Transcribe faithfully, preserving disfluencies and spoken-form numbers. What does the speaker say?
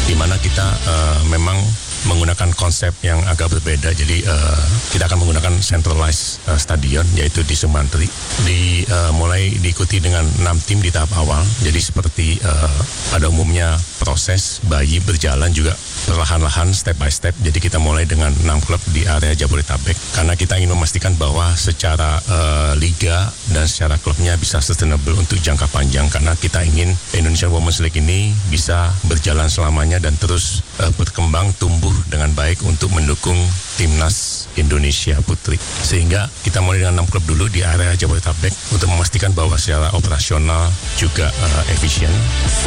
di mana kita uh, memang menggunakan konsep yang agak berbeda. Jadi uh, kita akan menggunakan centralized uh, stadion, yaitu di Sumantri. Di uh, mulai diikuti dengan enam tim di tahap awal. Jadi seperti uh, pada umumnya proses bayi berjalan juga perlahan-lahan, step by step. Jadi kita mulai dengan enam klub di area Jabodetabek, karena kita ingin memastikan bahwa secara uh, liga dan secara klubnya bisa sustainable untuk jangka panjang, karena kita ingin Indonesian Women's League ini bisa berjalan selamanya dan terus uh, berkembang, tumbuh dengan baik untuk mendukung timnas Indonesia Putri. Sehingga kita mulai dengan enam klub dulu di area Jabodetabek untuk memastikan bahwa secara operasional juga uh, efisien.